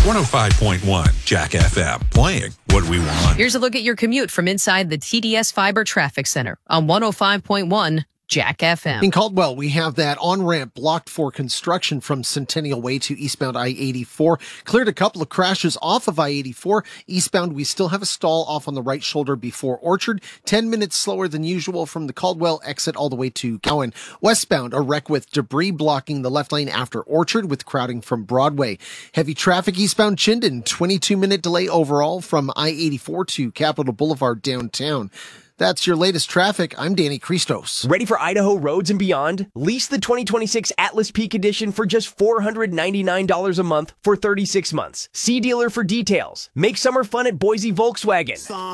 105.1 Jack FM, playing what we want. Here's a look at your commute from inside the TDS Fiber Traffic Center on 105.1 Jack FM. In Caldwell, we have that on-ramp blocked for construction from Centennial Way to eastbound I-84. Cleared a couple of crashes off of I-84. Eastbound, we still have a stall off on the right shoulder before Orchard. 10 minutes slower than usual from the Caldwell exit all the way to Cowan. Westbound, a wreck with debris blocking the left lane after Orchard with crowding from Broadway. Heavy traffic eastbound Chinden. 22-minute delay overall from I-84 to Capitol Boulevard downtown. That's your latest traffic. I'm Danny Christos. Ready for Idaho roads and beyond? Lease the 2026 Atlas Peak Edition for just $499 a month for 36 months. See dealer for details. Make summer fun at Boise Volkswagen.